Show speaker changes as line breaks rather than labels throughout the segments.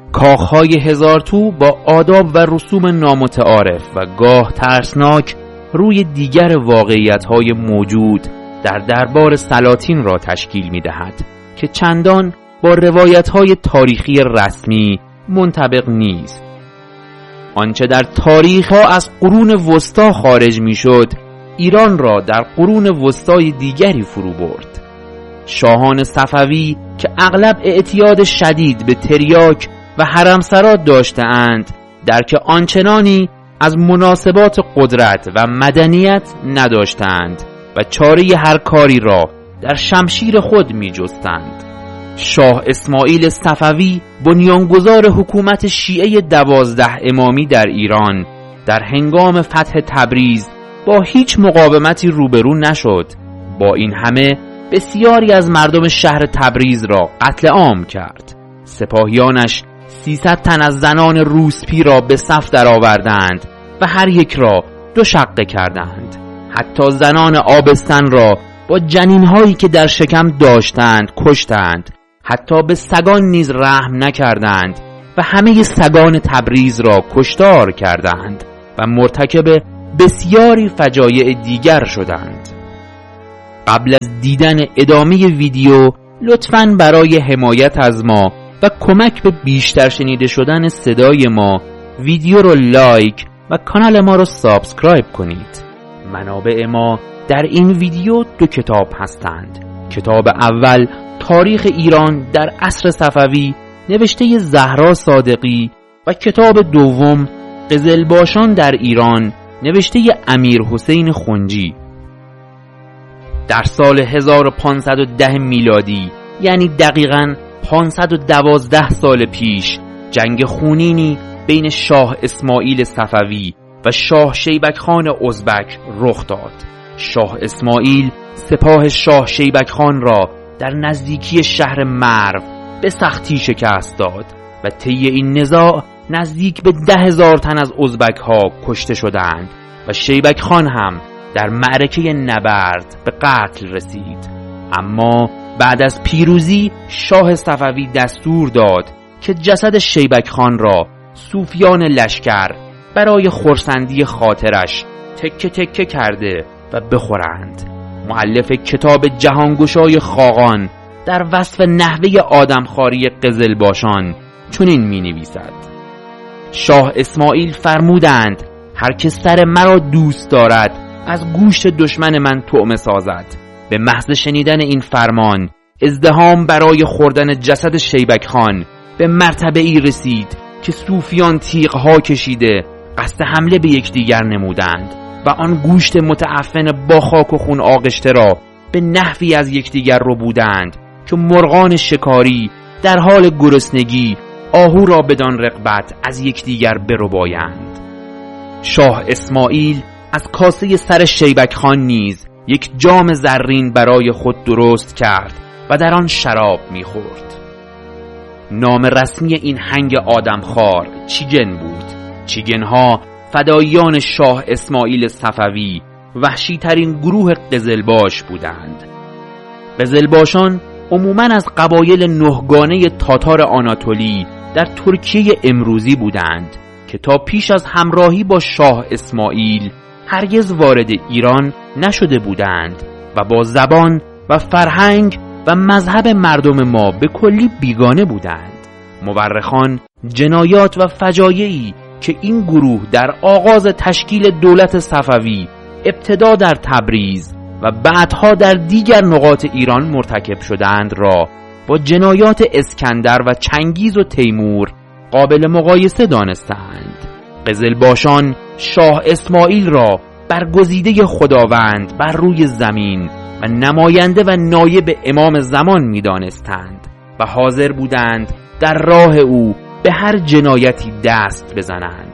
کاخهای هزار تو با آداب و رسوم نامتعارف و گاه ترسناک روی دیگر واقعیت‌های موجود در دربار سلاطین را تشکیل می‌دهد که چندان با روایت‌های تاریخی رسمی منطبق نیست. آنچه در تاریخ‌ها از قرون وسطا خارج می‌شد، ایران را در قرون وسطای دیگری فرو برد. شاهان صفوی که اغلب اعتیاد شدید به تریاک و حرمسرا داشته‌اند، درک آنچنانی از مناسبات قدرت و مدنیت نداشتند و چاره هر کاری را در شمشیر خود می جستند. شاه اسماعیل صفوی بنیانگذار حکومت شیعه 12 امامی در ایران در هنگام فتح تبریز با هیچ مقاومتی روبرو نشد. با این همه بسیاری از مردم شهر تبریز را قتل عام کرد. سپاهیانش 300 تن از زنان روسپی را به صف درآوردند و هر یک را 2 شقه کردند. حتی زنان آبستن را با جنینهایی که در شکم داشتند کشتند. حتی به سگان نیز رحم نکردند و همه سگان تبریز را کشتار کردند و مرتکب بسیاری فجایع دیگر شدند. قبل از دیدن ادامه ویدیو لطفاً برای حمایت از ما و کمک به بیشتر شنیده شدن صدای ما ویدیو رو لایک و کانال ما رو سابسکرایب کنید. منابع ما در این ویدیو 2 کتاب هستند. کتاب اول تاریخ ایران در عصر صفوی نوشته زهرا صادقی و کتاب دوم قزلباشان در ایران نوشته امیر حسین خنجی. در سال 1510 میلادی، یعنی دقیقاً 512 سال پیش، جنگ خونینی بین شاه اسماعیل صفوی و شاه شیبک خان ازبک رخ داد. شاه اسماعیل سپاه شاه شیبک خان را در نزدیکی شهر مرو به سختی شکست داد و طی این نزاع نزدیک به 10,000 تن از ازبک ها کشته شدند و شیبک خان هم در معرکه نبرد به قتل رسید. اما بعد از پیروزی شاه صفوی دستور داد که جسد شیبک خان را صوفیان لشکر برای خرسندی خاطرش تکه تکه کرده و بخورند. مؤلف کتاب جهانگشای خاقان در وصف نحوه آدمخواری قزلباشان چنین می نویسد: شاه اسماعیل فرمودند هر که سر مرا دوست دارد از گوشت دشمن من طعمه سازد. به محض شنیدن این فرمان ازدحام برای خوردن جسد شیبک خان به مرتبه ای رسید که صوفیان تیغ‌ها کشیده قصد حمله به یکدیگر نمودند و آن گوشت متعفن با خاک و خون آغشته را به نحوی از یکدیگر رو بودند که مرغان شکاری در حال گرسنگی آهو را بدان رغبت از یکدیگر بربایند. شاه اسماعیل از کاسه سر شیبک خان نیز یک جام زرین برای خود درست کرد و در آن شراب می‌خورد. نام رسمی این هنگ آدمخوار چیگن بود. چیگن‌ها فداییان شاه اسماعیل صفوی وحشی ترین گروه قزلباش بودند. قزلباشان عموماً از قبایل نهگانه تاتار آناتولی در ترکیه امروزی بودند که تا پیش از همراهی با شاه اسماعیل هرگز وارد ایران نشده بودند و با زبان و فرهنگ و مذهب مردم ما به کلی بیگانه بودند. مورخان جنایات و فجایعی که این گروه در آغاز تشکیل دولت صفوی ابتدا در تبریز و بعدها در دیگر نقاط ایران مرتکب شدند را با جنایات اسکندر و چنگیز و تیمور قابل مقایسه دانستند. قزلباشان شاه اسماعیل را برگزیده خداوند بر روی زمین و نماینده و نایب امام زمان می دانستند و حاضر بودند در راه او به هر جنایتی دست بزنند.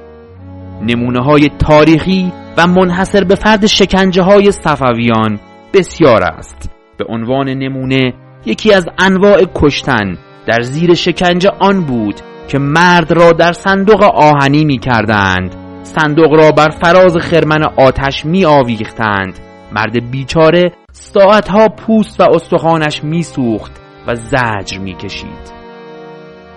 نمونه های تاریخی و منحصر به فرد شکنجه های صفویان بسیار است. به عنوان نمونه یکی از انواع کشتن در زیر شکنجه آن بود که مرد را در صندوق آهنی می کردند، صندوق را بر فراز خرمن آتش می آویختند. مرد بیچاره ساعتها پوست و استخوانش می سوخت و زجر می کشید.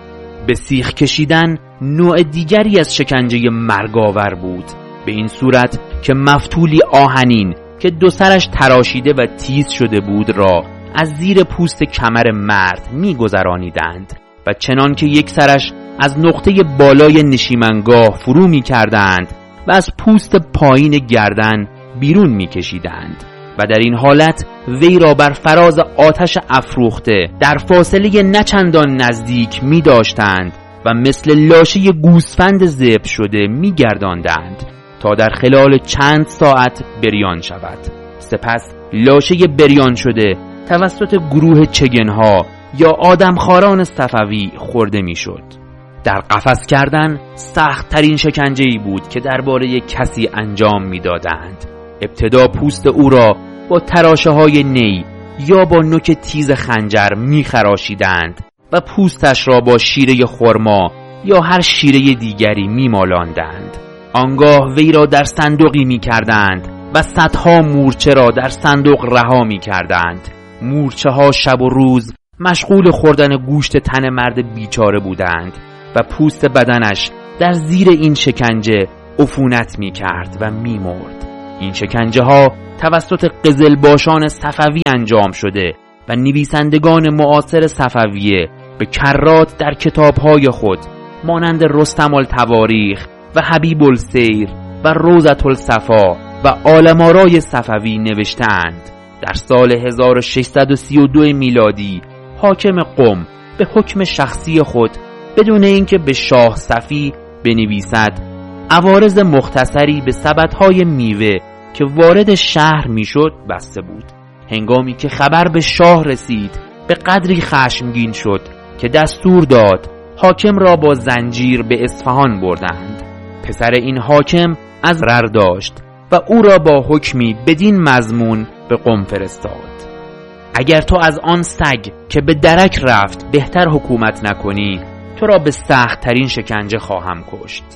به سیخ کشیدن نوع دیگری از شکنجه مرگاور بود، به این صورت که مفتولی آهنین که دو سرش تراشیده و تیز شده بود را از زیر پوست کمر مرد می‌گذرانیدند و چنان که یک سرش از نقطه بالای نشیمنگاه فرو می‌کردند و از پوست پایین گردن بیرون می‌کشیدند و در این حالت وی را بر فراز آتش افروخته در فاصله نچندان نزدیک می‌داشتند و مثل لاشه گوسفند ذبح شده می‌گرداندند تا در خلال چند ساعت بریان شود. سپس لاشه بریان شده توسط گروه چگنها یا آدمخواران صفوی خورده میشد. در قفس کردن سخت ترین شکنجه‌ای بود که درباره کسی انجام میدادند. ابتدا پوست او را با تراشه‌های نی یا با نوک تیز خنجر میخراشیدند و پوستش را با شیره خرما یا هر شیره دیگری میمالاندند. آنگاه وی را در صندوقی میکردند و صدها مورچه را در صندوق رها میکردند. مورچه ها شب و روز مشغول خوردن گوشت تن مرد بیچاره بودند و پوست بدنش در زیر این شکنجه عفونت میکرد و میمرد. این شکنجه ها توسط قزلباشان صفوی انجام شده و نویسندگان معاصر صفویه به کرات در کتابهای خود مانند رستم التواریخ و حبیب السیر و روضة الصفا و عالم‌آرای صفوی نوشتند. در سال 1632 میلادی حاکم قم به حکم شخصی خود بدون اینکه به شاه صفی بنویسد عوارض مختصری به سبدهای میوه که وارد شهر میشد بسته بود. هنگامی که خبر به شاه رسید به قدری خشمگین شد که دستور داد حاکم را با زنجیر به اصفهان بردند. پسر این حاکم از رر داشت و او را با حکمی بدین مضمون به قم فرستاد: اگر تو از آن سگ که به درک رفت بهتر حکومت نکنی، تو را به سخت ترین شکنجه خواهم کشت.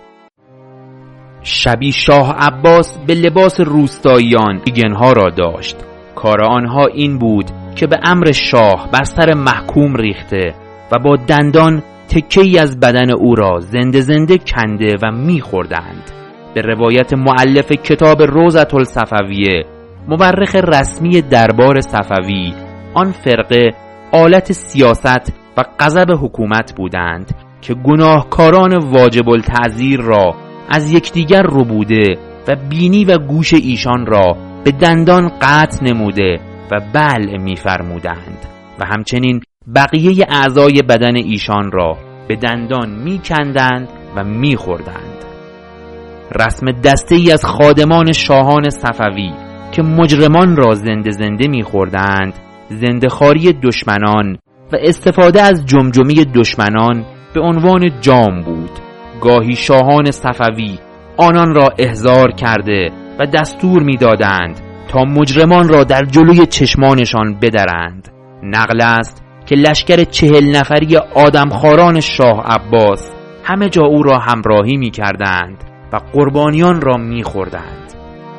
شبی شاه عباس به لباس روستاییان ایگنها را داشت. کار آنها این بود که به امر شاه بر سر محکوم ریخته و با دندان تکه‌ای از بدن او را زنده زنده کنده و می‌خوردند. به روایت مؤلف کتاب روضة الصفویه، مورخ رسمی دربار صفوی، آن فرقه آلت سیاست و غضب حکومت بودند که گناهکاران واجب التعزیر را از یکدیگر ربوده و بینی و گوش ایشان را به دندان قطع نموده و بلع می‌فرمودند و همچنین بقیه اعضای بدن ایشان را به دندان می‌کندند و می‌خوردند. رسم دسته‌ای از خادمان شاهان صفوی که مجرمان را زنده زنده می‌خوردند، زنده‌خواری دشمنان و استفاده از جمجمه دشمنان به عنوان جام بود. گاهی شاهان صفوی آنان را احضار کرده و دستور می‌دادند تا مجرمان را در جلوی چشمانشان بدرند. نقل است که لشکر 40 نفری آدمخواران شاه عباس همه جا او را همراهی می‌کردند و قربانیان را می‌خوردند.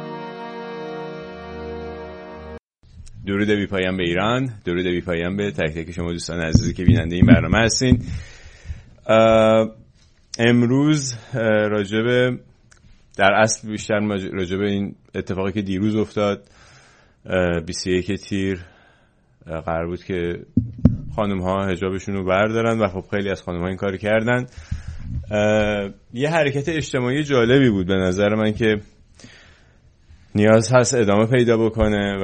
درود بی پایان به ایران، درود بی پایان به تک تک شما دوستان عزیزی که بیننده این برنامه هستین. امروز راجب در اصل بیشتر راجب این اتفاقی که دیروز افتاد 21 تیر قرار بود که خانم ها حجابشون رو بردارن و خب خیلی از خانم ها این کار کردن. یه حرکت اجتماعی جالبی بود به نظر من که نیاز هست ادامه پیدا بکنه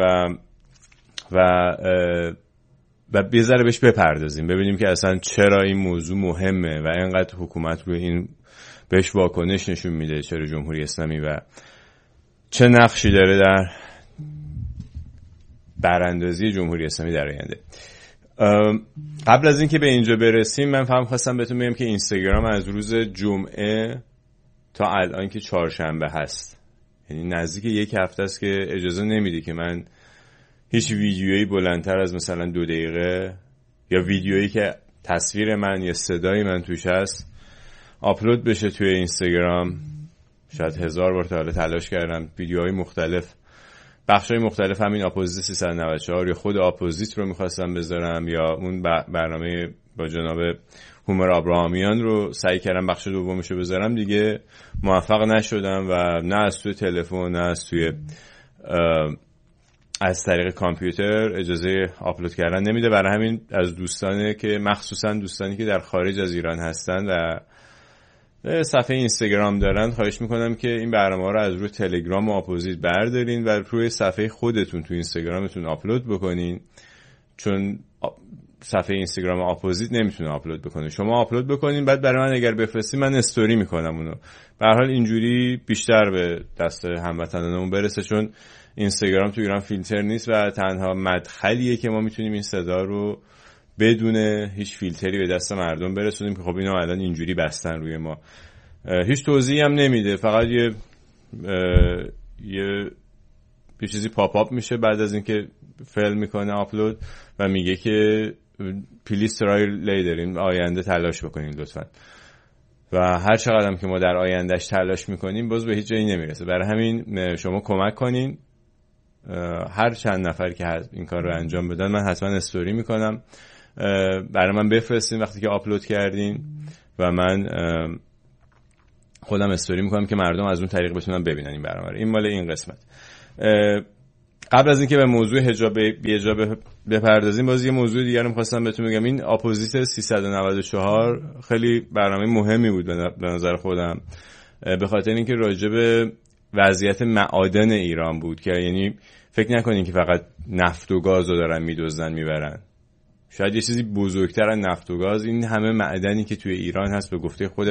و یه ذره بهش بپردازیم، ببینیم که اصلا چرا این موضوع مهمه و اینقدر حکومت روی این بهش واکنش نشون میده، چرا جمهوری اسلامی و چه نقشی داره در براندازی جمهوری اسلامی در آینده. قبل از اینکه به اینجا برسیم من فهم خواستم بهتون بگم که اینستاگرام از روز جمعه تا الان که چهارشنبه هست، یعنی نزدیک یک هفته است که اجازه نمیده که من هیچ ویدیویی بلندتر از مثلا 2 دقیقه یا ویدیویی که تصویر من یا صدای من توش هست آپلود بشه توی اینستاگرام. شاید 1000 بار تا حالا تلاش کردم، ویدیوهای مختلف، بخشای مختلف، همین آپوزیت 394 یا خود آپوزیت رو میخواستم بذارم یا اون برنامه با جناب هومر آبراهامیان رو سعی کردم بخش دومشو بذارم، دیگه موفق نشدم و نه از توی تلفن نه از توی از طریق کامپیوتر اجازه آپلود کردن نمیده. برای همین از دوستانی که مخصوصا دوستانی که در خارج از ایران هستن و صفحه اینستاگرام دارن خواهش میکنم که این برنامه رو از روی تلگرام و آپوزیت بردارین و روی صفحه خودتون تو اینستاگرامتون آپلود بکنین، چون صفحه اینستاگرام آپوزیت نمیتونه آپلود بکنه. شما آپلود بکنین، بعد برای من اگر بفرستین من استوری میکنم اونو. به هر حال اینجوری بیشتر به دست هموطنانمون برسه، چون اینستاگرام تو ایران فیلتر نیست و تنها مدخلیه که ما میتونیم این صدا رو بدون هیچ فیلتری به دست مردم برسونیم که خب اینو الان اینجوری بستن روی ما. هیچ توضیحی هم نمیده، فقط یه چیزی پاپ آپ میشه بعد از اینکه فیل میکنه آپلود و میگه که پلیز ترای لیدر، آینده تلاش بکنین لطفا. و هر چقدر هم که ما در آیندهش تلاش میکنیم باز به هیچ جایی نمیرسه. برای همین شما کمک کنین، هر چند نفر که این کار رو انجام بدن من حتما استوری میکنم، برای من بفرستین وقتی که آپلود کردین و من خودم استوری میکنم که مردم از اون طریق بتونن ببینن این برنامه رو. این مال این قسمت. قبل از اینکه به موضوع حجاب بی حجاب بپردازیم، باز یه موضوع دیگه رو می‌خواستم بهتون بگم. این اپوزیت 394 خیلی برنامه مهمی بود به نظر خودم، به خاطر اینکه راجع به وضعیت معادن ایران بود که یعنی فکر نکنین که فقط نفت و گاز رو دارن میدزدن میبرن. شاید یه چیزی بزرگتر از نفت و گاز این همه معدنی که توی ایران هست. به گفته خود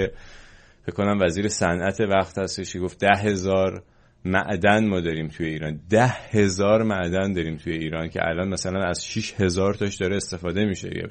وزیر صنعت وقت هستش که گفت 10,000 معدن ما داریم توی ایران. 10,000 معدن داریم توی ایران که الان مثلا از 6,000 تاش داره استفاده میشه یا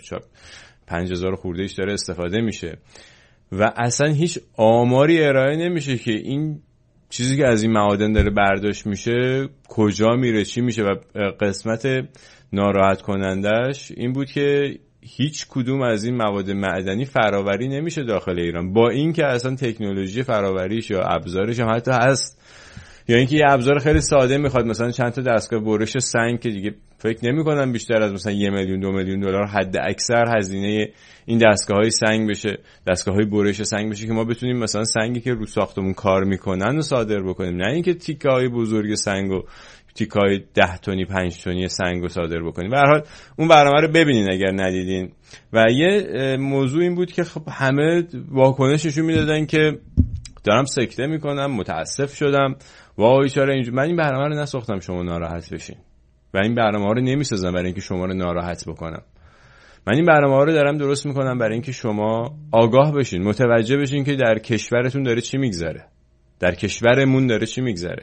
5,000 خوردهش داره استفاده میشه و اصلا هیچ آماری ارائه نمیشه که این چیزی که از این معادن داره برداشت میشه کجا میره، چی میشه. و قسمت ناراحت کنندش این بود که هیچ کدوم از این مواد معدنی فراوری نمیشه داخل ایران، با اینکه اصلا تکنولوژی فراوریش یا ابزارش هم حتی هست. یا اینکه یه ابزار خیلی ساده میخواد، مثلا چند تا دستگاه برش سنگ که دیگه فکر نمی‌کنم بیشتر از مثلا 1 میلیون 2 میلیون دلار حد اکثر هزینه این دستگاه‌های سنگ بشه، دستگاه‌های برش سنگ بشه که ما بتونیم مثلا سنگی که رو ساختمون کار میکنن رو صادر بکنیم، نه اینکه تیکه‌های بزرگ سنگ و تیکه‌های 10 تنی 5 تنی سنگ رو صادر بکنیم. به هر حال اون برنامه رو ببینین اگر ندیدین. و یه موضوع این بود که خب همه واکنششون میدادن که دارم سکته میکنم، متاسف شدم، وای چرا اینجوری. من این برنامه رو نساختم شما ناراحت بشین و این برنامه رو نمیسازم برای اینکه شما رو ناراحت بکنم. من این برنامه رو دارم درست میکنم برای اینکه شما آگاه بشین، متوجه بشین که در کشورتون داره چی میگذره، در کشورمون داره چی میگذره،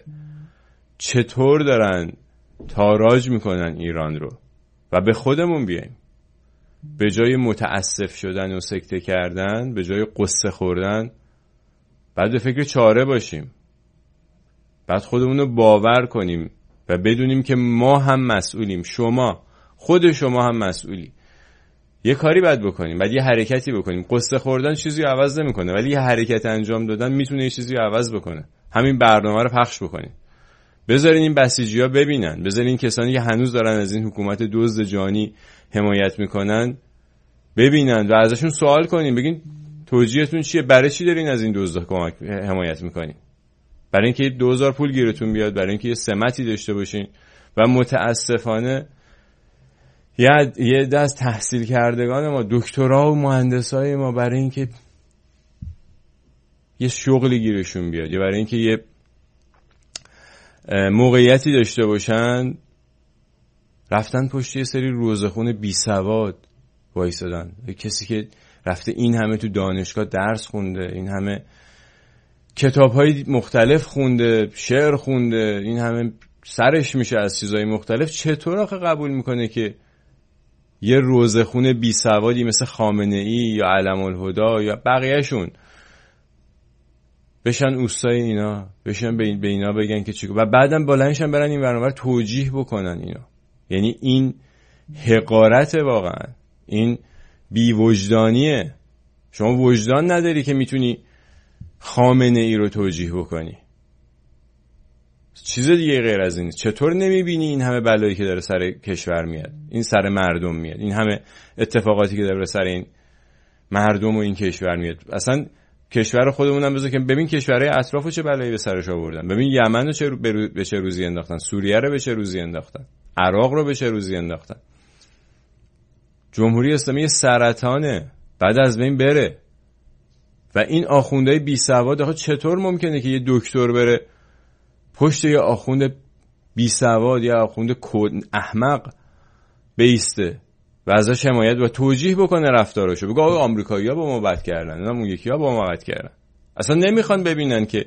چطور دارن تاراج میکنن ایران رو و به خودمون بیایم. به جای متاسف شدن و سکته کردن، به جای قصه خوردن، بعد به فکر چاره باشیم، بعد خودمون رو باور کنیم و بدونیم که ما هم مسئولیم، خود شما هم مسئولی. یه کاری باید بکنیم، بعد یه حرکتی بکنیم. قصه خوردن چیزی رو عوض نمیکنه، ولی یه حرکت انجام دادن میتونه یه چیزی رو عوض بکنه. همین برنامه رو پخش بکنیم، بذارین این بسیجی‌ها ببینن، بذارین این کسانی که هنوز دارن از این حکومت دزد جانی حمایت میکنن ببینن و ازشون سوال کنین، بگین توجیهتون چیه، برای چی دارین از این دزدا حمایت میکنین؟ برای اینکه 2000 پول گیرتون بیاد، برای اینکه یه سمتی داشته باشین. و متاسفانه یه دست تحصیل کردگان ما، دکترا و مهندسای ما، برای اینکه یه شغلی گیرشون بیاد یا برای اینکه یه موقعیتی داشته باشن، رفتن پشت یه سری روزخون بی سواد وایسادن. کسی که رفته این همه تو دانشگاه درس خونده، این همه کتاب‌های مختلف خونده، شعر خونده، این همه سرش میشه از چیزهای مختلف، چطور آخه قبول میکنه که یه روزخون بی سوادی مثل خامنه‌ای یا علم الهدا یا بقیه‌شون بشن اوستای اینا، بشن به اینا بگن که چیکار، و بعدم بلندشن برن این برنامه رو توجیه بکنن اینا. یعنی این حقارت، واقعا این بی وجدانیه. شما وجدان نداری که میتونی خامنه‌ای رو توجیه بکنی. چیز دیگه غیر از این. چطور نمیبینی این همه بلایی که داره سر کشور میاد، این سر مردم میاد، این همه اتفاقاتی که داره سر این مردم و این کشور میاد؟ اصلا کشور خودمون هم بذار که ببین کشورهای اطرافو چه بلایی به سرش آوردن. ببین یمن رو به چه روزی انداختن، سوریه رو به چه روزی انداختن، عراق رو به چه روزی انداختن. جمهوری اسلامی سرطانه، بعد از بین بره. و این آخوندهای بی سواد، آخه چطور ممکنه که یه دکتر بره پشت یه آخوند بی سواد یا آخوند احمق بیسته و ازش حمایت و توجیه بکنه رفتاراشو، بگه آقا آمریکایی‌ها با ما بد کردن، اونم اون یکی‌ها با ما بد کردن. اصلا نمیخوان ببینن که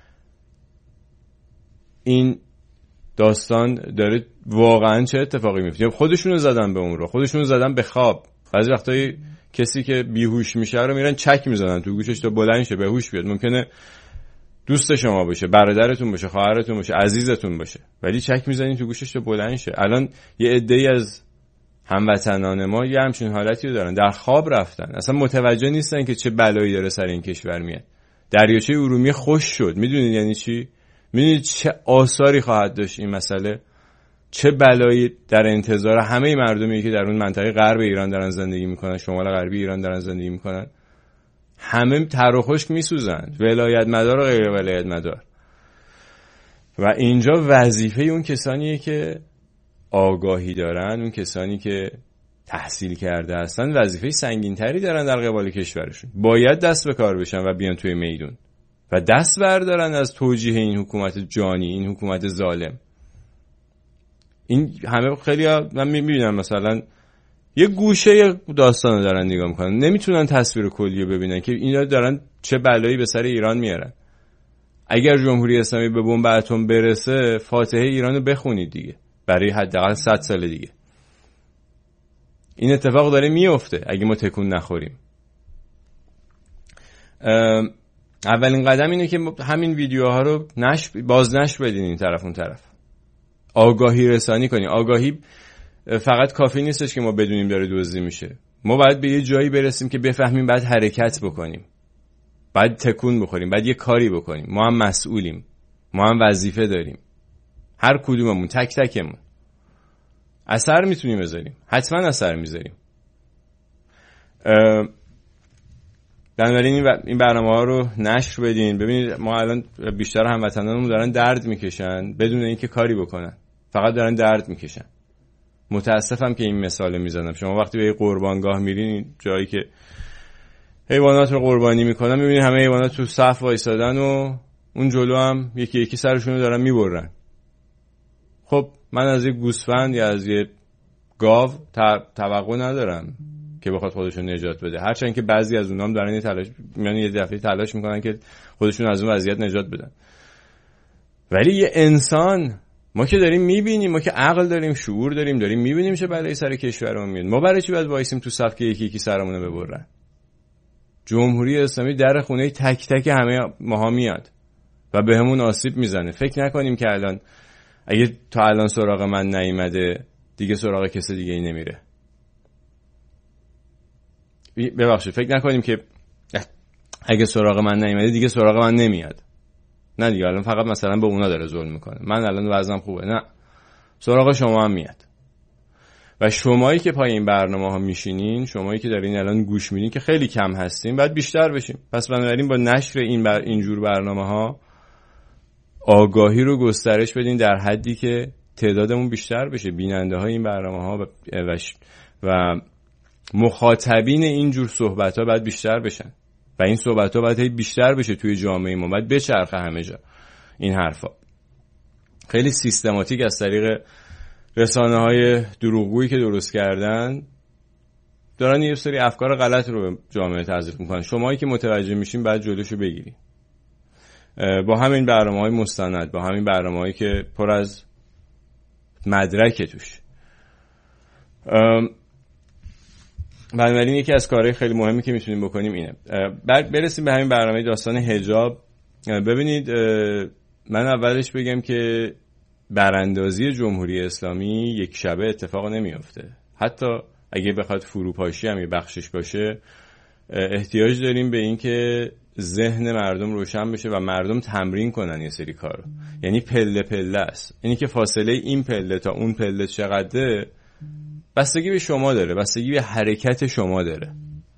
این داستان داره واقعا چه اتفاقی میفته. خودشونو زدن به اون رو، خودشونو زدن به خواب. بعضی وقتایی کسی که بیهوش میشه رو میرن چک میزنن تو گوشش تا بلند شه، بهوش بیاد. ممکنه دوست شما باشه، برادرتون باشه، خواهرتون باشه، عزیزتون باشه، ولی چک میزنین تو گوشش تا بلند شه. الان یه عده‌ای از هموطنان ما یه همچین حالتی رو دارن، در خواب رفتن، اصلا متوجه نیستن که چه بلایی داره سر این کشور میاد. دریاچه ارومیه خشک شد، میدونید یعنی چی؟ میدونید چه آثاری خواهد داشت این مسئله؟ چه بلایی در انتظار همه مردمی که در اون منطقه غرب ایران دارن زندگی میکنن، شمال غربی ایران دارن زندگی میکنن، همه تر و خشک میسوزن، ولایت مدار و غیر ولایت مدار. و اینجا وظیفه اون کسانیه که آگاهی دارن، اون کسانی که تحصیل کرده هستن، وظیفه سنگین‌تری دارن در قبال کشورشون. باید دست به کار بشن و بیان توی میدون و دست بردارن از توجیه این حکومت جانی، این حکومت ظالم. این همه خیلی من میبینم مثلا یه گوشه داستان رو دارن نگاه میکنن، نمیتونن تصویر کلی رو ببینن که اینا دارن چه بلایی به سر ایران میارن. اگر جمهوری اسلامی به بمب اتم برسه، فاتحه ایران رو بخونید دیگه، برای حداقل 100 سال دیگه. این اتفاق داره میفته اگه ما تکون نخوریم. اولین قدم اینه که همین ویدیوها رو بازنشر بدین، این طرف اون طرف، آگاهی رسانی کنیم. آگاهی فقط کافی نیستش که ما بدونیم داره دزدی میشه، ما باید به یه جایی برسیم که بفهمیم باید حرکت بکنیم، باید تکون بخوریم، باید یه کاری بکنیم. ما هم مسئولیم، ما هم وظیفه داریم، هر کدوممون، تک تکمون اثر میتونیم بذاریم، حتما اثر میذاریم. بنابراین این برنامه‌ها رو نشر بدین. ببینید ما الان بیشتر هموطنانمون دارن درد میکشن بدون اینکه کاری بکنن، فقط دارن درد میکشن. متاسفم که این مثال میزنم. شما وقتی به قربانگاه میرین، جایی که حیوانات رو قربانی میکنن، میبینید همه حیوانات تو صف وایسادن و اون جلو هم یکی یکی سرشون رو دارن میبرن. خب من از یک گوسفند یا از یک گاو توقع ندارم که بخواد خودشون نجات بده، هرچند که بعضی از اونام دارن یه دفعه تلاش میکنن که خودشون از اون وضعیت نجات بدن. ولی یه انسان، ما که داریم میبینیم، ما که عقل داریم، شعور داریم میبینیم چه بلایی سر کشورمون میاد، ما برای چی باید وایسیم تو صف که یکی یکی سرمون رو ببرن؟ جمهوری اسلامی در خونه تک تک همه ماها میاد و بهمون آسیب میزنه. فکر نکنیم که الان اگه تا الان سراغ من نیامده دیگه سراغ کسی دیگه ای نمیره. ببخشید، فکر نکنیم که اگه سراغ من نیامده دیگه سراغ من نمیاد. نه دیگه الان فقط مثلا به اونا داره ظلم میکنه، من الان وضعم خوبه. نه، سراغ شما هم میاد. و شمایی که پای این برنامه ها میشینین، شمایی که دارین الان گوش میدین که خیلی کم هستین، باید بیشتر بشین. پس بنابراین با نشر اینجور برنامه ها آگاهی رو گسترش بدین در حدی که تعدادمون بیشتر بشه، بیننده های این برنامه ها و مخاطبین اینجور صحبت ها باید بیشتر بشن و این صحبت ها باید بیشتر بشه توی جامعه ما، باید بچرخه همه جا. این حرفا خیلی سیستماتیک از طریق رسانه های دروغگویی که درست کردن دارن یه سری افکار غلط رو به جامعه تزریق میکنن. شمایی که متوجه میشین باید جلوشو بگیری با همین برنامه‌های مستند، با همین برنامه‌هایی که پر از مدرک توش. بنابراین یکی از کارهای خیلی مهمی که میتونیم بکنیم اینه. برسیم به همین برنامه داستان حجاب. ببینید، من اولش بگم که براندازی جمهوری اسلامی یک شبه اتفاق نمیافته. حتی اگه بخواد فروپاشی هم یه بخشش باشه، احتیاج داریم به این که ذهن مردم روشن بشه و مردم تمرین کنن یه سری کارو. یعنی پله پله است. یعنی که فاصله این پله تا اون پله چقدره بستگی به شما داره، بستگی به حرکت شما داره.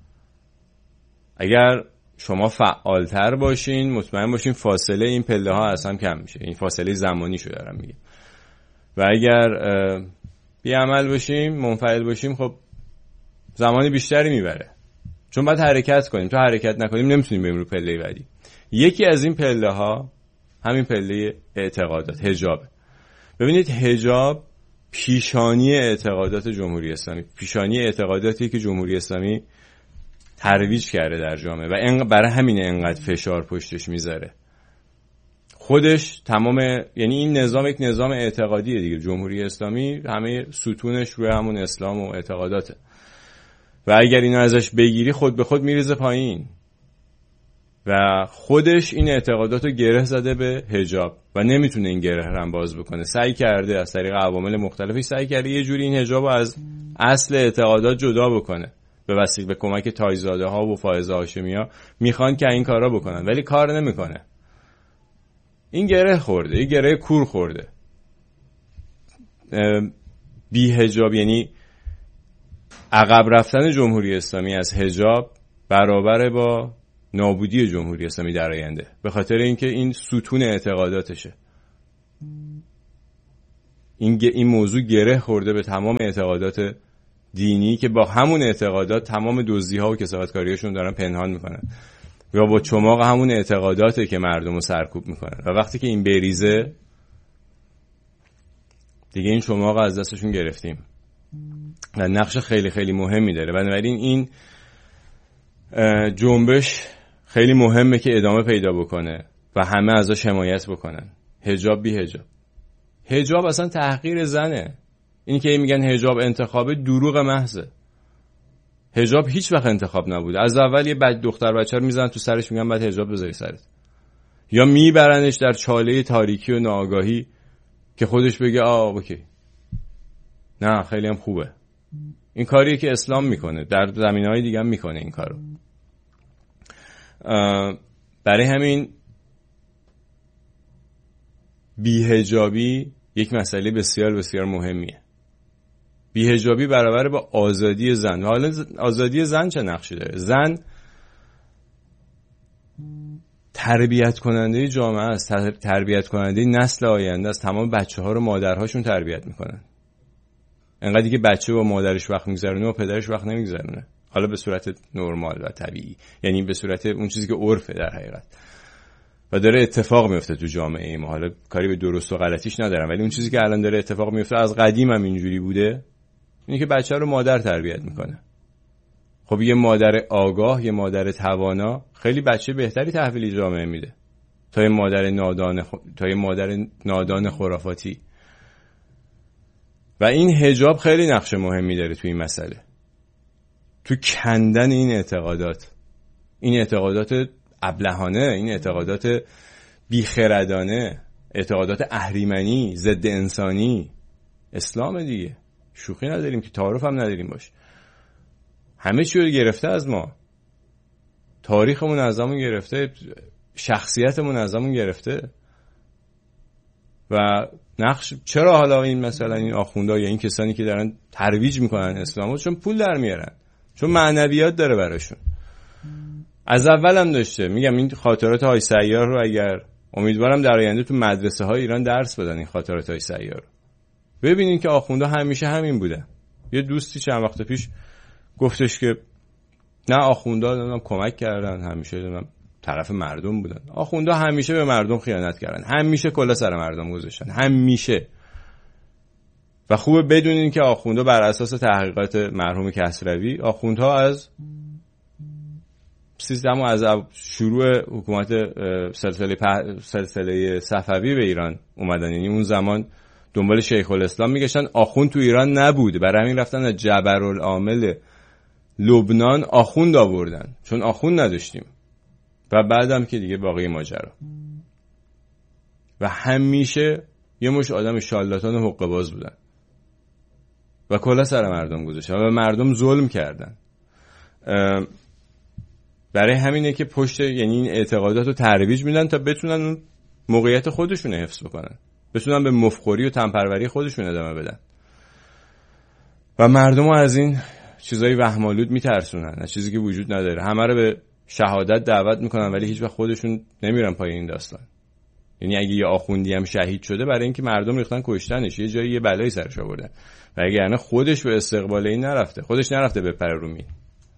اگر شما فعالتر باشین مطمئن باشین فاصله این پله ها از هم کم میشه. این فاصله زمانی شو دارم میگه. و اگر بی‌عمل باشیم، منفعل باشیم، خب زمان بیشتری میبره، چون باید حرکت کنیم. تا حرکت نکنیم نمیتونیم بریم رو پله بعدی. یکی از این پله ها همین پله اعتقادات، حجابه. ببینید حجاب پیشانی اعتقادات جمهوری اسلامی، پیشانی اعتقاداتی که جمهوری اسلامی ترویج کرده در جامعه و برای همین انقدر فشار پشتش میذاره. خودش تمام، یعنی این نظام یک نظام اعتقادیه دیگه. جمهوری اسلامی همه ستونش روی همون اسلام و اعتقاداته و اگر اینا ازش بگیری خود به خود میریزه پایین. و خودش این اعتقاداتو گره زده به حجاب و نمیتونه این گره رو باز بکنه. سعی کرده از طریق عوامل مختلفی، سعی کرده یه جوری این حجابو از اصل اعتقادات جدا بکنه. به وسیله به کمک تایزاده ها و فائزه هاشمیا میخوان که این کارا بکنن، ولی کار نمیکنه. این گره خورده، این گره کور خورده. بی حجاب یعنی عقب رفتن جمهوری اسلامی از حجاب برابر با نابودی جمهوری اسلامی در آینده، به خاطر اینکه این ستون اعتقاداتشه. این موضوع گره خورده به تمام اعتقادات دینی که با همون اعتقادات تمام دزدی‌ها و کسافتکاریاشون دارن پنهان میکنن یا با چماق همون اعتقاداته که مردم رو سرکوب میکنن. و وقتی که این بریزه دیگه این چماق از دستشون گرفتیم و نقش خیلی خیلی مهمی داره. بنابراین این جنبش خیلی مهمه که ادامه پیدا بکنه و همه ازش حمایت بکنن. حجاب بی حجاب. حجاب اصلا تحقیر زنه. این که میگن حجاب انتخابه دروغ محضه. حجاب هیچ وقت انتخاب نبوده. از اول یه دختر بچه رو میزنن تو سرش، میگن بعد حجاب بذاری سرت، یا میبرنش در چاله تاریکی و ناآگاهی که خودش بگه اوکی، نه خیلی هم خوبه. این کاریه که اسلام میکنه، در زمینه‌های دیگه هم میکنه این کارو. برای همین بی‌حجابی یک مسئله بسیار بسیار مهمیه. بی‌حجابی برابر با آزادی زن. حالا آزادی زن چه نقشی داره؟ زن تربیت کننده جامعه است، تربیت کننده نسل آینده است. تمام بچه‌ها رو مادرهاشون تربیت میکنن. انقدری که بچه با مادرش وقت میگذرونه و پدرش وقت نمیگذرونه، حالا به صورت نرمال و طبیعی، یعنی به صورت اون چیزی که عرفه در حقیقت و داره اتفاق میفته تو جامعه ما. حالا کاری به درست و غلطیش ندارم، ولی اون چیزی که الان داره اتفاق میفته از قدیم هم اینجوری بوده، اینه که بچه رو مادر تربیت میکنه. خب یه مادر آگاه، یه مادر توانا خیلی بچه بهتری تحویل جامعه میده تا یه مادر نادان خرافاتی. و این حجاب خیلی نقش مهمی داره تو این مسئله، تو کندن این اعتقادات ابلهانه، این اعتقادات بیخردانه، اعتقادات اهریمنی، ضد انسانی. اسلام دیگه، شوخی نداریم که، تعارف هم نداریم باش. همه چی رو گرفته از ما، تاریخمون ازمون گرفته، شخصیتمون ازمون گرفته. و نقش چرا حالا این مثلا این آخوندا یا این کسانی که دارن ترویج میکنن اسلامو، چون پول در میارن، چون معنویات داره براشون. از اول هم داشته. میگم این خاطرات های سیار رو اگر امیدوارم در آینده تو مدرسه های ایران درس بدن، این خاطرات های سیار رو ببینین که آخوندا همیشه همین بوده. یه دوستی چند وقت پیش گفتش که نه آخوندا دادم کمک کردن، همیشه دادم طرف مردم بودن. آخوندا همیشه به مردم خیانت کردن، همیشه کلا سر مردم گذاشتن، همیشه. و خوبه بدونین که آخوندا بر اساس تحقیقات مرحوم کسروی، آخوندها از سیستم و از شروع حکومت سلسله صفوی به ایران اومدن. یعنی اون زمان دنبال شیخ الاسلام میگشتن، آخوند تو ایران نبود، برای همین رفتن از جبرالعامل لبنان آخوند آوردن، چون آخوند نداشتیم. و بعدم که دیگه باقی ماجرا. و همیشه یه مش آدم شالاتان و حقه باز بودن و کلا سر مردم گذاشتن و به مردم ظلم کردن. برای همینه که پشت یعنی این اعتقادات رو ترویج میدن تا بتونن اون موقعیت خودشون حفظ بکنن، بتونن به مفخوری و تنپروری خودشون ادامه بدن و مردم رو از این چیزای وهم‌آلود میترسونن، از چیزی که وجود نداره. همه رو به شهادت دعوت میکنن ولی هیچ وقت خودشون نمیرن پای این داستان. یعنی اگه یه آخوندی هم شهید شده برای اینکه مردم ریختن کشتنش، یه جایی یه بلایی سرش آورده، و اگرنه خودش به استقبال این نرفته، خودش نرفته بپره رو میل.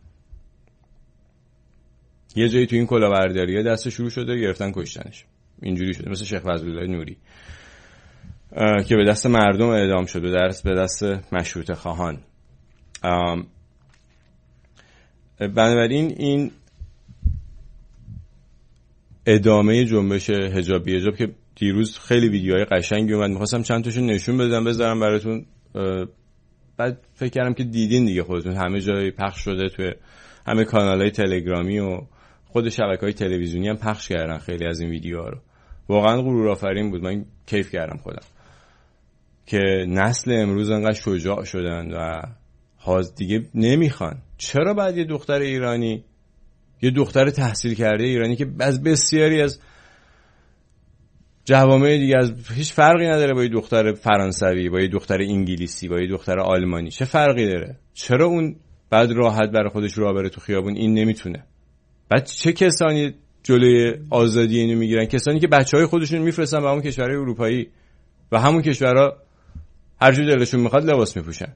یه جایی تو این کلاهبرداری‌ها دست شروع شده گرفتن کشتنش، اینجوری شده. مثل شیخ فضل‌الله نوری که به دست مردم اعدام شد، به دست مشروطه خواهان. بنابراین این ادامه جنبش حجاب بی حجاب که دیروز خیلی ویدیوهای قشنگی اومد، می‌خواستم چند تاشو نشون بدم بذارم براتون، بعد فکر کردم که دیدین دیگه خودتون، همه جای پخش شده، توی همه کانال‌های تلگرامی و خود شبکه‌های تلویزیونی هم پخش کردن خیلی از این ویدیوها رو. واقعا غرورآفرین بود، من کیف کردم خودم که نسل امروز انقدر شجاع شدن و دیگه نمیخوان. چرا بعد یه دختر ایرانی، یه دختر تحصیل کرده ایرانی که از بسیاری از جوامع دیگه از هیچ فرقی نداره با یه دختر فرانسوی، با یه دختر انگلیسی، با یه دختر آلمانی، چه فرقی داره؟ چرا اون بعد راحت برای خودش راه بره تو خیابون، این نمیتونه؟ بعد چه کسانی جلوی آزادی اینو میگیرن؟ کسانی که بچهای خودشون میفرستن به همون کشورهای اروپایی و همون کشورها هر جور دلشون میخواد لباس میپوشن.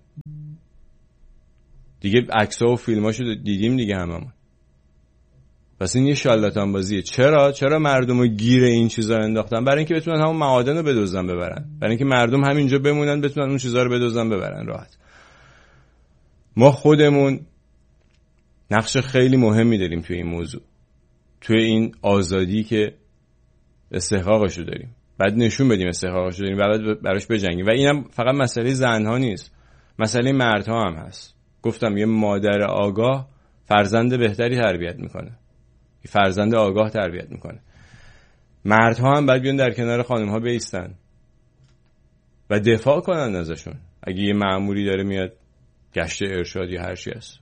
دیگه عکس‌ها و فیلماشو دیدیم دیگه هممون. پس این یه شالاتان بازیه. چرا مردمو گیر این چیزا انداختن؟ برای اینکه بتونن همون معادن رو بدزدن ببرن، برای اینکه مردم همینجا بمونن بتونن اون چیزا رو بدزدن ببرن راحت. ما خودمون نقش خیلی مهمی داریم توی این موضوع، توی این آزادی که استحقاقشو داریم. بعد نشون بدیم استحقاقشو داریم، بعد براش بجنگیم. و اینم فقط مسئله زنها نیست، مسئله مردها هم هست. گفتم یه مادر آگاه فرزند بهتری تربیت میکنه، یه فرزند آگاه تربیت میکنه. مردها هم باید بیان در کنار خانم‌ها بایستن و دفاع کنن ازشون. اگه یه مأموری داره میاد گشت ارشاد یا هر چی هست،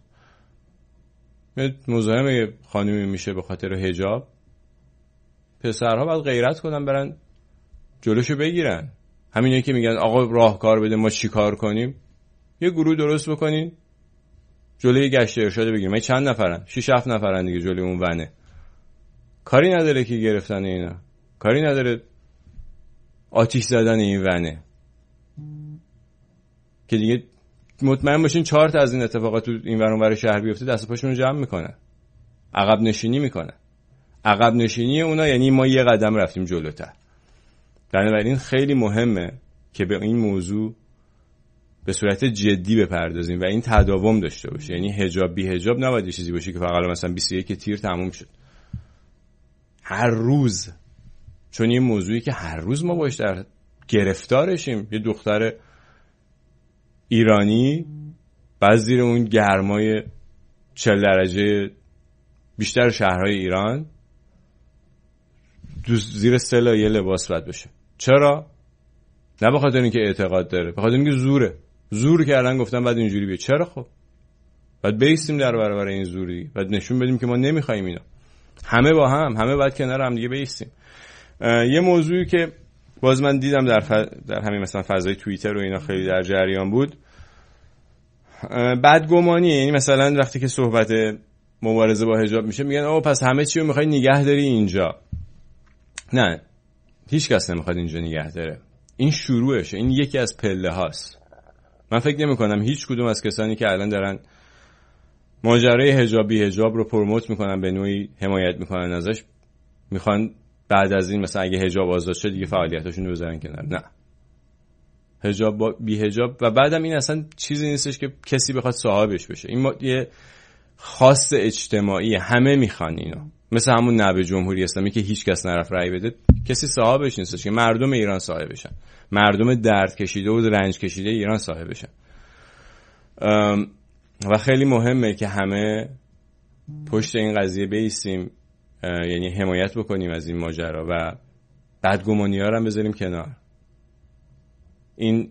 مزاحم یه خانمی میشه به خاطر حجاب، پسرها باید غیرت کنن برن جلوشو بگیرن. همینایی که میگن آقا راهکار بده ما چی کار کنیم، یه گروه درست بکنین جلوی گشت ارشاد بگیریم. ما چند نفرن؟ 6-7 نفرن دیگه جلوی اون ونه. کاری نداره که گرفتن اینا، کاری نداره آتیش زدن این ونه که دیگه مطمئن باشین 4 تا از این اتفاقات تو این ور اون ور شهر بیفته دست پاشون رو جمع میکنن، عقب نشینی میکنن. عقب نشینی اونا یعنی ما یه قدم رفتیم جلوتر. بنابراین خیلی مهمه که به این موضوع به صورت جدی بپردازیم و این تداوم داشته باشه. یعنی حجاب بی حجاب نباید یه چیزی باشه که فقط مثلا 21 تیر تموم شد. هر روز، چون این موضوعی که هر روز ما باش در گرفتارشیم. یه دختر ایرانی بعد زیر اون گرمای 40 درجه بیشتر شهرهای ایران زیر سلایه لباس باید بشه. چرا؟ نه به خاطر اینکه اعتقاد داره، به خاطر اینکه زور کردن گفتن بعد اینجوری بیه. چرا؟ خب بعد بیستیم در برابر این زوری، بعد نشون بدیم که ما نمیخوایم اینا. همه با همه باید کنار هم دیگه بیستیم. یه موضوعی که باز من دیدم در همین مثلا فضای توییتر و اینا خیلی در جریان بود، بدگمانیه. یعنی مثلا وقتی که صحبت مبارزه با حجاب میشه میگن آقا پس همه چی رو میخوای نگه داری اینجا. نه، هیچ کس نمیخواد اینجا نگه داره. این شروعشه، این یکی از پله هاست. من فکر نمی کنم هیچ کدوم از کسانی که الان دارن ماجرای حجاب بی حجاب رو پروموت میکنن، به نوعی حمایت میکنن ازش، میخوان بعد از این مثلا اگه حجاب آزاد شد دیگه فعالیتاشون رو بذارن کنار. نه، حجاب بی حجاب و بعدم این اصلا چیزی نیستش که کسی بخواد صاحبش بشه. این یه خاص اجتماعی، همه میخوان اینو. مثل همون نبع جمهوری اسلامی که هیچ کس نرفت رأی بده، کسی صاحبش نیستش، که مردم ایران صاحبشن، مردم درد کشیده و رنج کشیده ایران صاحبشن. و خیلی مهمه که همه پشت این قضیه بایستیم، یعنی حمایت بکنیم از این ماجرا و بدگمانی‌ها رو هم بذاریم کنار. این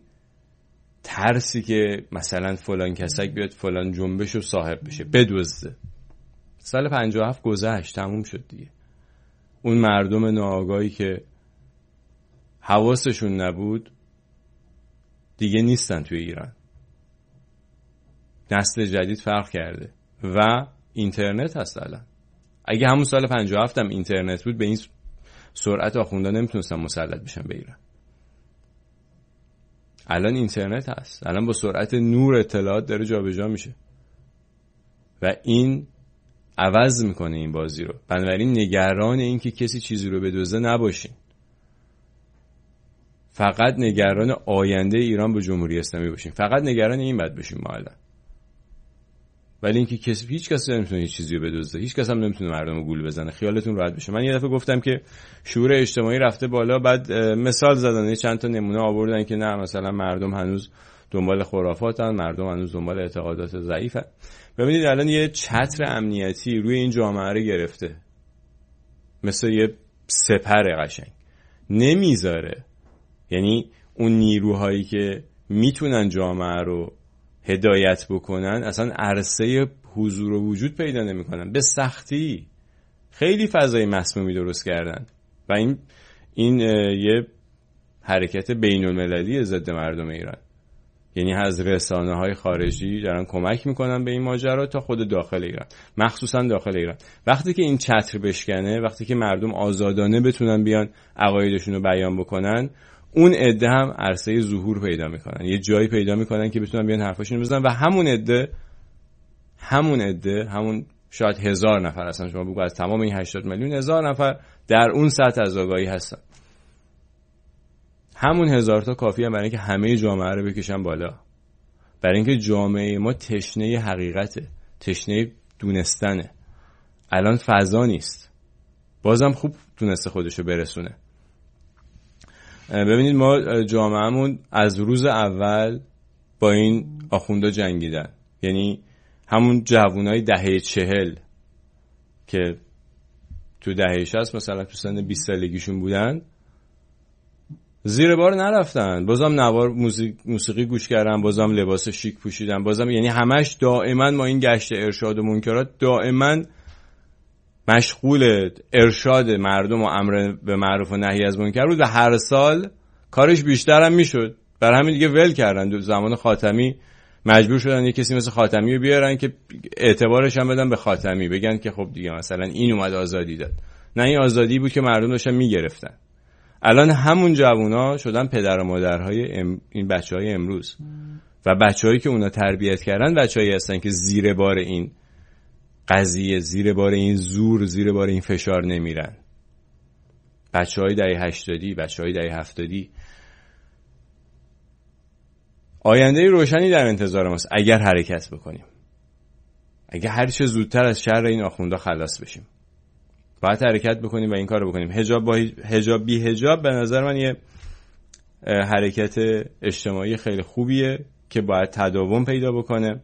ترسی که مثلا فلان کسک بیاد فلان جنبش رو صاحب بشه، بدزده، سال 57 گذشت، تموم شد دیگه. اون مردم ناآگاهی که حواسشون نبود دیگه نیستن توی ایران. نسل جدید فرق کرده و اینترنت هست الان. اگه همون سال 57 هم اینترنت بود به این سرعت آخوندا نمیتونستن مسلط بشن به ایران. الان اینترنت هست، الان با سرعت نور اطلاعات داره جابجا میشه و این عوض میکنه این بازی رو. بنابراین نگران این که کسی چیزی رو بدزده نباشین، فقط نگران آینده ایران با جمهوری اسلامی باشین، فقط نگران این بد باشین ما الان. ولی اینکه هیچ کسی نمیتونه هیچ چیزی رو بدزده، هیچ کس هم نمیتونه مردم رو گول بزنه، خیالتون راحت بشه. من یه دفعه گفتم که شعور اجتماعی رفته بالا، بعد مثال زدن، چند تا نمونه آوردن که نه مثلا مردم هنوز دنبال خرافاتن، مردم هنوز دنبال اعتقادات ضعیفن. ببینید الان یه چتر امنیتی روی این جامعه رو گرفته، مثل یه سپر قشنگ، نمیذاره. یعنی اون نیروهایی که میتونن جامعه رو هدایت بکنن اصلا عرصه حضور و وجود پیدا نمیکنن. به سختی خیلی فضای مسمومی درست کردن و این یه حرکت بین المللی ضد مردم ایران. یعنی از رسانه‌های خارجی دارن کمک میکنن به این ماجرا تا خود داخل ایران، مخصوصا داخل ایران. وقتی که این چتر بشکنه، وقتی که مردم آزادانه بتونن بیان عقایدشون رو بیان بکنن، اون عده هم عرصه ظهور پیدا میکنن، یه جایی پیدا میکنن که بتونن بیان حرفاشونو بزنن و همون عده شاید 1000 نفر هستن، شما بگو از تمام این 80 میلیون 1000 نفر در اون سطح از آگاهی هستن. همون 1000 تا کافیه برای اینکه همه جامعه رو بکشن بالا، برای اینکه جامعه ما تشنه حقیقته، تشنه دونستنه. الان فضا نیست، بازم خوب تونسته خودشو برسونه. ببینید ما جامعهمون از روز اول با این آخوندا جنگیدن. یعنی همون جوانای دهه 40 که تو دهه 60 مثلا تو سن 20 سالگیشون بودن زیر بار نرفتن، بازم نوار موسیقی گوش کردن، بازم لباس شیک پوشیدن، بازم یعنی همش دائما ما این گشت ارشاد و منکرات دائما مشغول ارشاد مردم و امر به معروف و نهی از منکر بود و هر سال کارش بیشتر هم میشد. برای همین دیگه ول کردن. زمان خاتمی مجبور شدن یه کسی مثل خاتمی رو بیارن که اعتبارش هم بدن به خاتمی، بگن که خب دیگه مثلا این اومد آزادی داد. نه، این آزادی بود که مردم داشتن میگرفتن. الان همون جوونا شدن پدر و مادرهای این بچهای امروز و بچه‌هایی که اونا تربیت کردن بچه‌ای هستن که زیر بار این قضیه، زیر بار این زور، زیر بار این فشار نمیرن. بچه‌های دهه 80، بچه‌های دهه 70. آینده روشنی در انتظار ماست اگر حرکت بکنیم، اگر هر چه زودتر از شر این آخوندا خلاص بشیم. باید حرکت بکنیم و این کارو بکنیم. حجاب بی حجاب به نظر من یه حرکت اجتماعی خیلی خوبیه که باید تداوم پیدا بکنه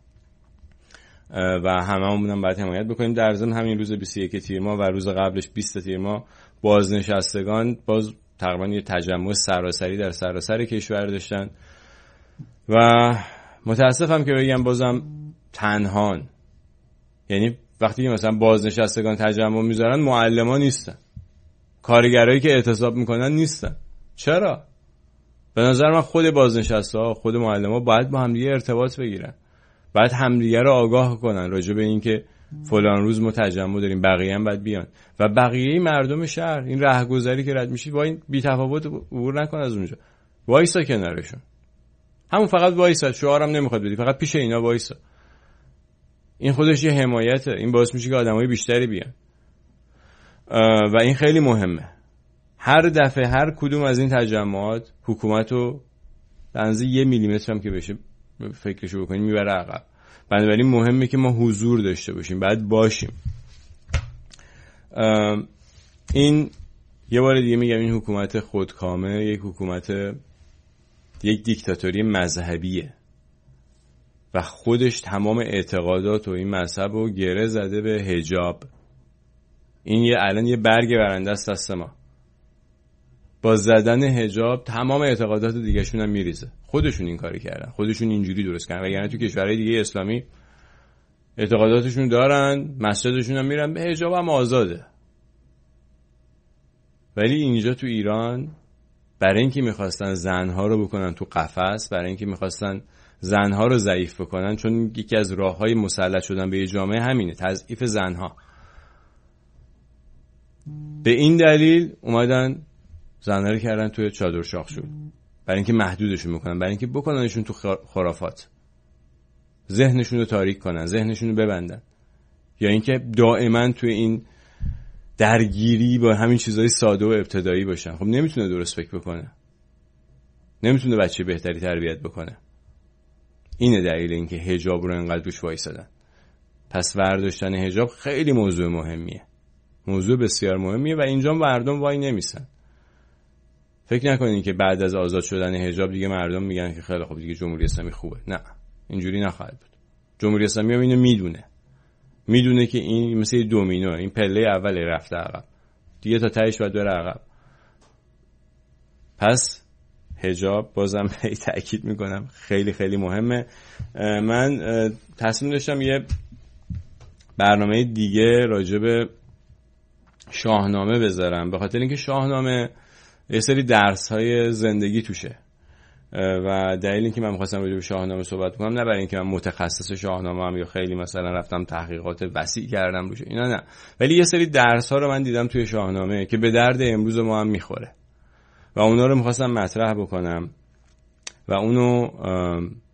و هممون هم باید حمایت بکنیم. در ضمن همین روز 21 تیر ماه و روز قبلش 20 تیر ماه بازنشستگان باز تقریبا یه تجمع سراسری در سراسر کشور داشتن و متاسفم که بگم بازم تنهان. یعنی وقتی که مثلا بازنشستگان تجمع میذارن معلمان نیستن، کارگرایی که اعتصاب میکنن نیستن. چرا؟ به نظر من خود بازنشسته ها، خود معلم ها باید با همدیگه ارتباط بگیرن، باید همدیگه رو آگاه کنن راجع به این که فلان روز ما تجمع داریم، بقیه هم باید بیان و بقیه مردم شهر این راهگذری که رد میشی با این بی تفاوت عبور نکن از اونجا، وایسا کنارشون. همون فقط وایسا، شعارم نمیخواد بدی، فقط پیش اینا وایسا. این خودش یه حمایته، این باعث میشه که آدمای بیشتری بیان و این خیلی مهمه. هر دفعه هر کدوم از این تجمعات حکومت رو به اندازه 1 میلیمتر هم که بشه فکرشو بکنیم میبره عقب. بنابراین مهمه که ما حضور داشته باشیم، بعد باشیم. این یه بار دیگه میگم این حکومت خودکامه یک دیکتاتوری مذهبیه و خودش تمام اعتقادات و این مذهب رو گره زده به حجاب. این الان یه برگ برنده است دست ما. با زدن حجاب تمام اعتقادات دیگه شون هم میریزه. خودشون این کاری کردن، خودشون اینجوری درست کردن. وگرنه تو کشورهای دیگه اسلامی اعتقاداتشون دارن، مسجدشون هم میرن، به حجاب هم آزاده. ولی اینجا تو ایران برای اینکه میخواستن زنها رو بکنن تو قفس، برای اینکه میخواستن زنها رو ضعیف بکنن، چون یکی از راههای مسلط شدن به یه جامعه همینه، تضعیف زنها. به این دلیل اومدن زنها رو کردن توی چادر شاخشول، برای اینکه محدودشون بکنن، برای اینکه بکننشون تو خرافات، ذهنشون رو تاریک کنن، ذهنشون رو ببندن، یا اینکه دائما توی این درگیری با همین چیزای ساده و ابتدایی باشن. خب نمیتونه درست فکر بکنه، نمیتونه بچه بهتری تربیت بکنه. اینه دلیل اینکه حجاب رو انقدر روش وایسادن. پس برداشتن حجاب خیلی موضوع مهمیه، موضوع بسیار مهمیه و اینجا مردم وای نمیسن. فکر نکنین که بعد از آزاد شدن حجاب دیگه مردم میگن که خیلی خوب دیگه جمهوری اسلامی خوبه. نه، اینجوری نخواهد بود. جمهوری اسلامی هم اینو میدونه که این مثل دومینو، این پله اول رفته عقب، دیگه تا تهش باید بره عقب. پس حجاب بازم تأکید میکنم خیلی خیلی مهمه. من تصمیم داشتم یه برنامه دیگه راجع به شاهنامه بذارم، به خاطر اینکه شاهنامه یه سری درس‌های زندگی توشه و دلیل اینکه من می‌خواستم راجع به شاهنامه صحبت کنم نه برای اینکه من متخصص شاهنامه ام یا خیلی مثلا رفتم تحقیقات وسیع کردم روش، اینا نه، ولی یه سری درس‌ها رو من دیدم توی شاهنامه که به درد امروز ما هم می‌خوره و اونا رو می‌خواستم مطرح بکنم و اونو